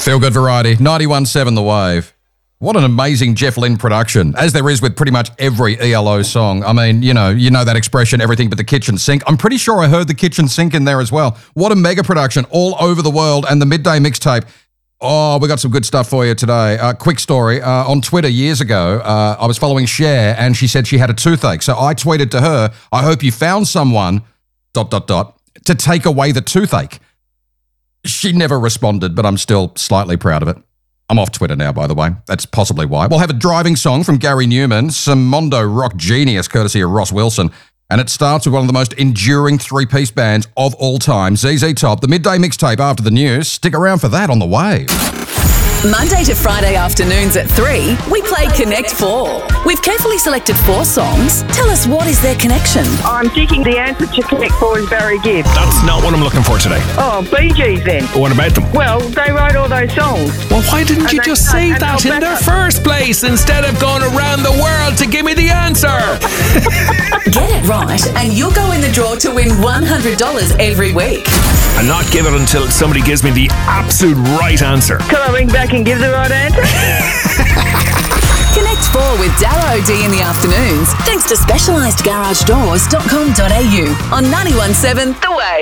Feel good variety. 91.7 The Wave. What an amazing Jeff Lynne production, as there is with pretty much every ELO song. I mean, you know that expression, everything but the kitchen sink. I'm pretty sure I heard the kitchen sink in there as well. What a mega production all over the world. And the Midday Mixtape. Oh, we got some good stuff for you today. Quick story. On Twitter years ago, I was following Cher and she said she had a toothache. So I tweeted to her, I hope you found someone, ... to take away the toothache. She never responded, but I'm still slightly proud of it. I'm off Twitter now, by the way. That's possibly why. We'll have a driving song from Gary Newman, some Mondo rock genius courtesy of Ross Wilson. And it starts with one of the most enduring three-piece bands of all time, ZZ Top. The Midday Mixtape after the news. Stick around for that on The Wave. Monday to Friday afternoons at 3, we play Connect 4. We've carefully selected 4 songs. Tell us, what is their connection? I'm thinking the answer to Connect 4 is Barry Gibb. That's not what I'm looking for today. Oh, Bee Gees then. What about them? Well, they wrote all those songs. Well, why didn't you just say that in the first place instead of going around the world to give me the answer? Get it right and you'll go in the draw to win $100 every week. And not give it until somebody gives me the absolute right answer. Can I ring back and give the right answer? Connect 4 with Darrow D in the afternoons, thanks to specialisedgaragedoors.com.au on 91.7 The Wave.